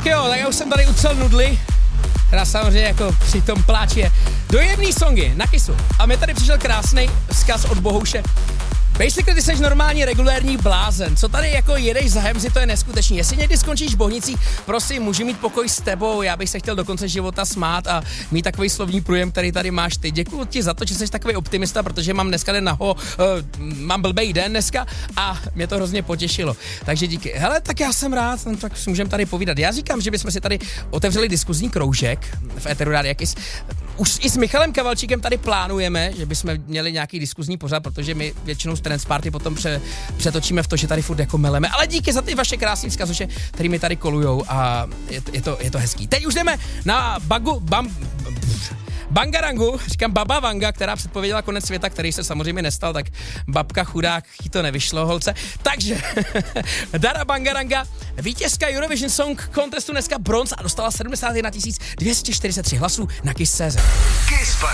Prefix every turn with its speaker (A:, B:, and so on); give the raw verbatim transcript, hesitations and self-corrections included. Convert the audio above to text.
A: Tak jo, tak já už jsem tady ucel nudly. Teda samozřejmě jako při tom pláči je dojemný songy na Kissu. A mě tady přišel krásný vzkaz od Bohouše. Basically, ty jsi normální regulérní blázen. Co tady jako jedeš za Hemzy, to je neskutečný. Jestli někdy skončíš v Bohnicích, prosím, můžu mít pokoj s tebou. Já bych se chtěl do konce života smát a mít takový slovní průjem, který tady máš ty. Děkuji ti za to, že jsi takový optimista, protože mám dneska den naho, uh, mám blbej den dneska a mě to hrozně potěšilo. Takže díky. Hele, tak já jsem rád, no, tak můžeme tady povídat. Já říkám, že bychom si tady otevřeli diskuzní kroužek v Eteru Rádia Kiss. Už i s Michalem Kavalčíkem tady plánujeme, že bychom měli nějaký diskuzní pořad, protože my většinou z Trance Party potom pře, přetočíme v to, že tady furt jako meleme. Ale díky za ty vaše krásné vzkazy, který mi tady kolujou a je, je, to, je to hezký. Teď už jdeme na bagu, bam, Bangarangu, říkám Baba Vanga, která předpověděla konec světa, který se samozřejmě nestal, tak babka chudák, jí to nevyšlo, holce. Takže Dara Bangaranga, vítězka Eurovision Song Contestu, dneska bronz a dostala sedmdesát jedna tisíc dvě stě čtyřicet tři hlasů na Kiss tečka cé zet.